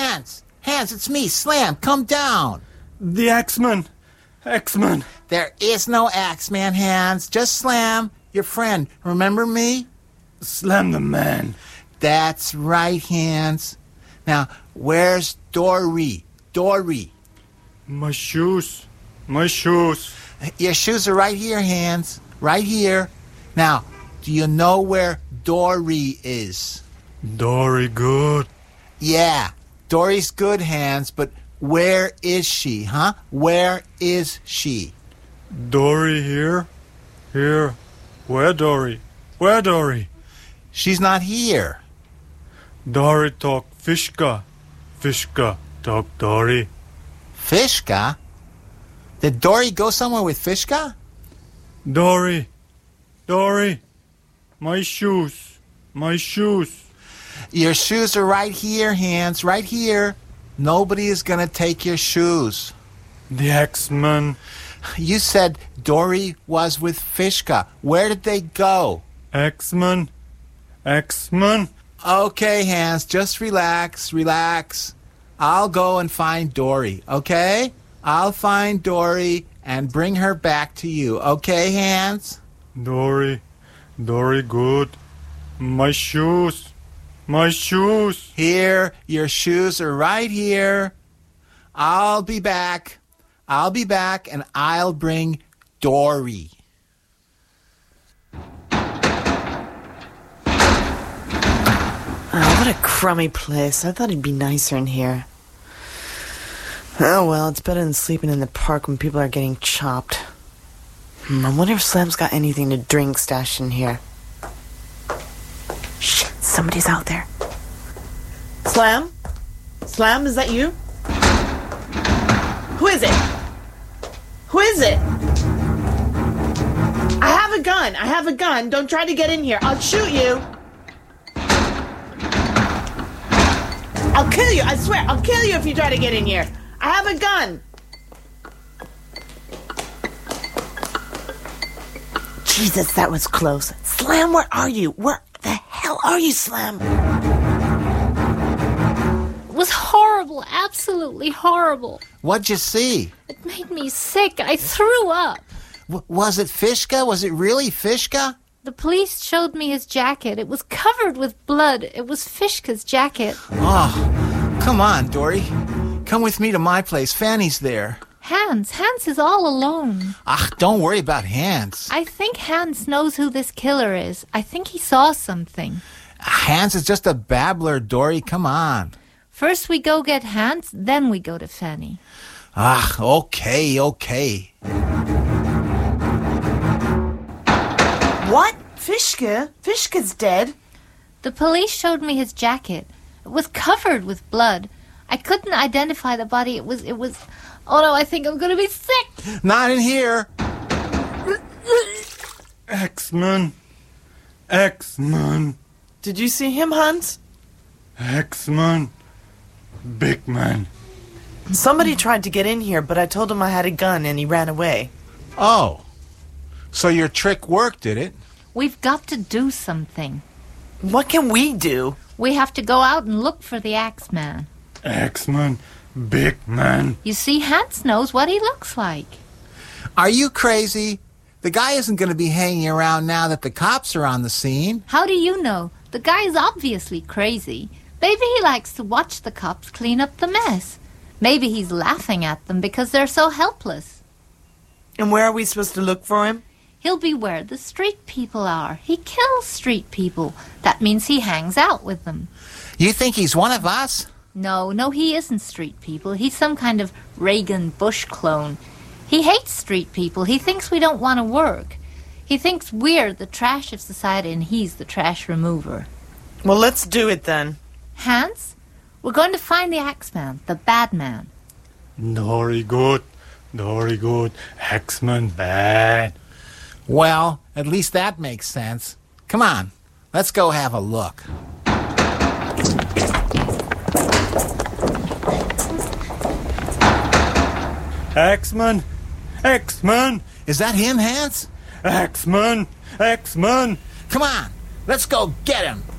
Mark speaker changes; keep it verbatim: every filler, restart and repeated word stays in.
Speaker 1: Hans! Hans, it's me, Slam. Come down.
Speaker 2: The Axeman. Axeman.
Speaker 1: There is no Axeman, Hans. Just Slam, your friend. Remember me?
Speaker 2: Slam the man.
Speaker 1: That's right, Hans. Now, where's Dory? Dory.
Speaker 2: My shoes. My shoes.
Speaker 1: Your shoes are right here, Hans. Right here. Now, do you know where Dory is?
Speaker 2: Dory good.
Speaker 1: Yeah, Dory's good, Hans, but where is she, huh? Where is she?
Speaker 2: Dory here? Here. Where Dory? Where Dory?
Speaker 1: She's not here.
Speaker 2: Dory talk Fishka. Fishka talk Dory.
Speaker 1: Fishka? Did Dory go somewhere with Fishka?
Speaker 2: Dory. Dory. My shoes. My shoes.
Speaker 1: Your shoes are right here, Hans, right here. Nobody is going to take your shoes.
Speaker 2: The Axeman.
Speaker 1: You said Dory was with Fishka. Where did they go?
Speaker 2: Axeman. Axeman.
Speaker 1: Okay, Hans, just relax, relax. I'll go and find Dory, okay? I'll find Dory and bring her back to you, okay, Hans?
Speaker 2: Dory. Dory good. My shoes. My shoes.
Speaker 1: Here, your shoes are right here. I'll be back. I'll be back and I'll bring Dory.
Speaker 3: Oh, what a crummy place. I thought it'd be nicer in here. Oh, well, it's better than sleeping in the park when people are getting chopped. Hmm, I wonder if Slam's got anything to drink stashed in here. Shh, somebody's out there. Slam? Slam, is that you? Who is it? Who is it? I have a gun. I have a gun. Don't try to get in here. I'll shoot you. I'll kill you. I swear. I'll kill you if you try to get in here. I have a gun. Jesus, that was close. Slam, where are you? Where the hell are you, Slam?
Speaker 4: It was horrible, absolutely horrible.
Speaker 1: What'd you see?
Speaker 4: It made me sick. I threw up.
Speaker 1: W- was it Fishka? Was it really Fishka?
Speaker 4: The police showed me his jacket. It was covered with blood. It was Fishka's jacket.
Speaker 1: Oh, come on, Dory. Come with me to my place. Fanny's there.
Speaker 4: Hans. Hans is all alone.
Speaker 1: Ach, don't worry about Hans.
Speaker 4: I think Hans knows who this killer is. I think he saw something.
Speaker 1: Hans is just a babbler, Dory. Come on.
Speaker 4: First we go get Hans, then we go to Fanny.
Speaker 1: Ah, okay, okay.
Speaker 3: What? Fishka? Fishka's dead?
Speaker 4: The police showed me his jacket. It was covered with blood. I couldn't identify the body. It was, it was... Oh no, I think I'm gonna be sick!
Speaker 1: Not in here!
Speaker 2: Axeman. Axeman.
Speaker 3: Did you see him, Hans?
Speaker 2: Axeman. Big man.
Speaker 3: Somebody tried to get in here, but I told him I had a gun and he ran away.
Speaker 1: Oh. So your trick worked, did it?
Speaker 4: We've got to do something.
Speaker 3: What can we do?
Speaker 4: We have to go out and look for the Axeman.
Speaker 2: Axeman. Big man.
Speaker 4: You see, Hans knows what he looks like.
Speaker 1: Are you crazy? The guy isn't going to be hanging around now that the cops are on the scene.
Speaker 4: How do you know? The guy is obviously crazy. Maybe he likes to watch the cops clean up the mess. Maybe he's laughing at them because they're so helpless.
Speaker 3: And where are we supposed to look for him?
Speaker 4: He'll be where the street people are. He kills street people. That means he hangs out with them.
Speaker 1: You think he's one of us?
Speaker 4: No, no, he isn't street people. He's some kind of Reagan Bush clone. He hates street people. He thinks we don't want to work. He thinks we're the trash of society and he's the trash remover.
Speaker 3: Well, let's do it then.
Speaker 4: Hans, we're going to find the Axeman, the bad man.
Speaker 2: Dory good. Dory good. Axeman bad.
Speaker 1: Well, at least that makes sense. Come on, let's go have a look.
Speaker 2: Axeman. Axeman.
Speaker 1: Is that him, Hans?
Speaker 2: Axeman. Axeman.
Speaker 1: Come on, let's go get him.